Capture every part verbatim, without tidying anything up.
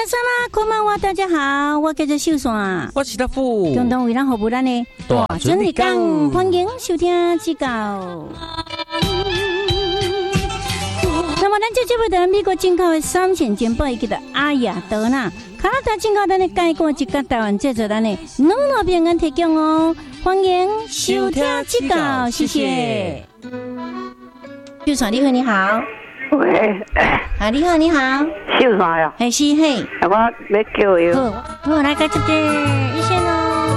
山啦，こんばんは，大家好，我叫做秀山， 我是大富， 共同为咱服务咱的大准日讲，欢迎收听指教。那么咱这节目的美国进口的三线煎包，伊叫做阿雅德纳，加拿大进口咱的介果一甲台湾制作咱的两路平安提供哦，欢迎收听指教，谢谢。秀山你好，你好。 喂， 啊，你好，你好， 秀山呀， 嘿是嘿， 我要叫伊。 好，好，来开这个一线喽。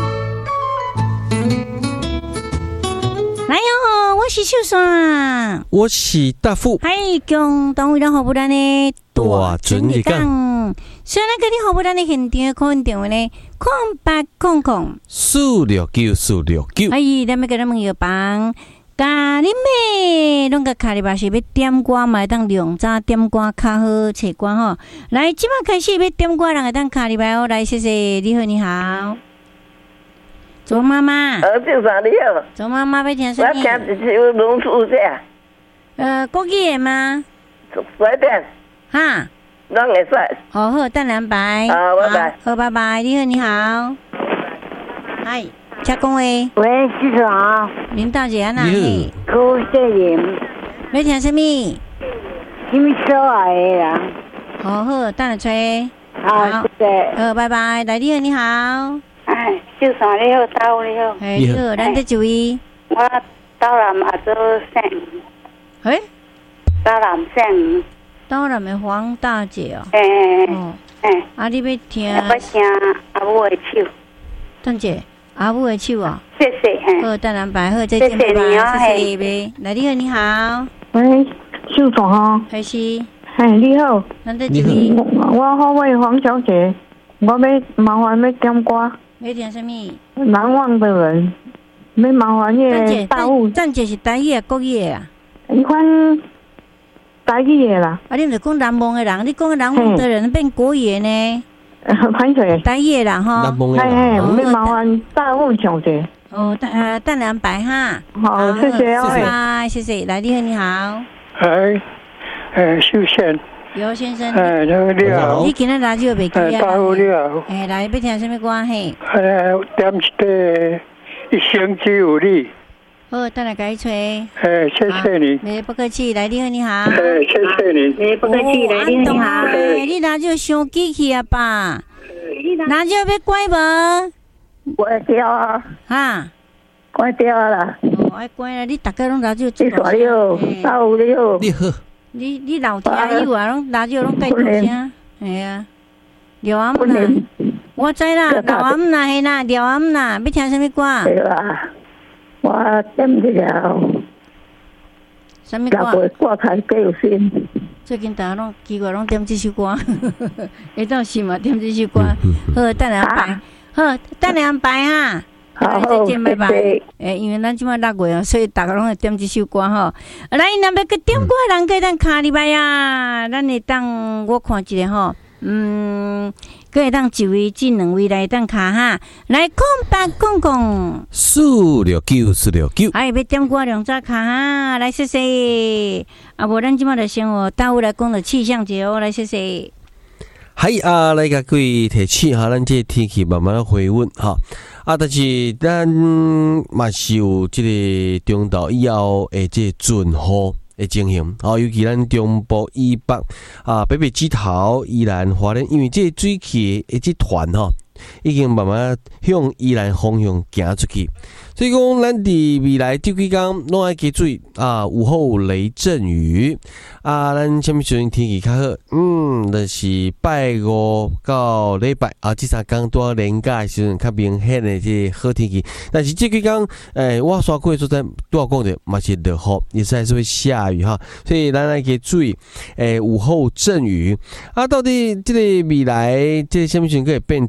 来哟，我是秀山， 我是大富， 嗨，共同为咱服务咱的大准日讲。虽然跟你服务咱的现场可能电话呢，空八空空四六九四六九。 哎，咱们给咱们有帮。咖喱妹，拢个卡里巴是要点歌嘛？当两早点歌较好找歌吼。来，即马开始要点歌，人个当卡里巴哦。来，谢谢，你好，你好，左妈妈。 呃，秀山你好。 左妈妈要听什么？ 我听一首龙珠者。 呃，国语的吗？ 随便。 哈。 拢会使。 好好，淡蓝白。 啊，拜拜。 好，拜拜。你好，你好。嗨。请讲话。 喂，是啥？ 林大姐啊，哪里？ 高谢林。 要听什么？ 什么所来的人？ 好好，等下吹。 好，谢谢。 好，拜拜。来，你好，你好。 哎，秀山你好，大夫你好。 哎，你好，咱在注意。 我到南也做姓。 哎？ 到南姓。 到南的黄大姐哦。 哎。 哦。 哎。 啊，你要听？ 我听阿母的手。 邓姐。阿母的手啊， 谢谢。 好，淡蓝白，好，再见，拜拜，谢谢呗。来，你好，你好。 喂，秀总哈。 还是？ 哎，你好。 咱在这里。 我好，我是黄小姐，我要麻烦要点歌。 要点什么？ 难忘的人。要麻烦那大雾。 咱这是台语啊，国语啊。 你看台语的啦。 啊，你唔是讲难忘的人，你讲难忘的人变国语呢？ 歹势， 台语啦哈， 哎哎，要麻烦大雾小姐。 哦，淡呃淡蓝白哈。 好，谢谢哦， 拜拜，谢谢。来，你好，你好。 哎，哎，秀贤。 刘先生。 哎，你好。 你今日radio袂记啊？ 大夫你好。 哎，来，要听什么歌嘿？ 哎，点一个一生只有你。 好，等下给你吹。 哎，谢谢你。 没不客气，来，你好，你好。 哎，谢谢你。 没不客气，来，你好，你好。 你拿就伤机器啊吧？拿就要关无？ 关掉啊！ 哈， 关掉啦。 哦，爱关啦！你大家拢拿就你耍你哦，大有你哦。 你好。 你你老听友啊，拢拿就拢介大声。哎呀，廖阿姆啦，我知啦，廖阿姆啦，系啦，廖阿姆啦，要听什么歌？ 对啦。我点一条， 什么歌？ 歌才几有心。 最近大家拢奇怪，拢点这首歌，下倒是嘛点这首歌。好，等下安排，好，等下安排哈。 好， 再见，拜拜。诶，因为咱即摆六月啊，所以大家拢会点这首歌吼。来，若要去点歌的人，可以当卡里拜啊，咱会当我看一下吼。嗯，可以当一位至两位来当卡哈，来空八空空四六九四六九， 还要点歌两只卡哈，来谢谢。啊，无咱即马就先哦，大屋来讲的气象节哦，来谢谢。 嗨啊，来甲各位提醒哈，咱这天气慢慢回温哈。啊，但是咱嘛是有这个中岛以后诶，这准雨的情形，哦，尤其咱中部以北啊，北北基桃、宜兰、花莲，因为这水汽的这团吼，已经慢慢向宜兰方向行出去，所以讲咱伫未来这几天拢爱加注意啊，午后雷阵雨啊，咱什么时阵天气较好？嗯，就是拜五到礼拜啊，这三天多连假的时阵较明显的这好天气，但是这几天诶、欸，我刷过的所在多讲的嘛是落雨，也是还是会下雨哈，所以咱爱加注意诶、欸、午后阵雨啊，到底这个未来这什么时阵可以变天？看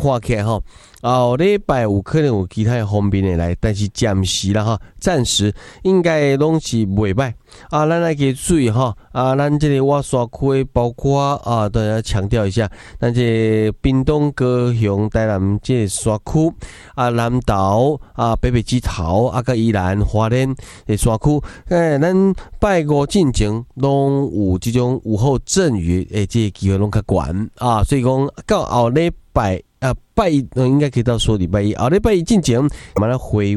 看起来吼，后礼拜有可能有其他方面的来，但是暂时啦哈，暂时应该拢是袂歹啊。咱来给注意哈啊，咱这个外山区包括啊，大家强调一下，咱这屏东、高雄、台南这山区啊，南投啊、北北基桃啊、甲宜兰、花莲的山区，诶，咱拜五进前拢有这种午后阵雨诶，这个机会拢较悬啊，所以讲到后礼拜啊拜一，应该可以到说礼拜一，后礼拜一进前，慢慢回。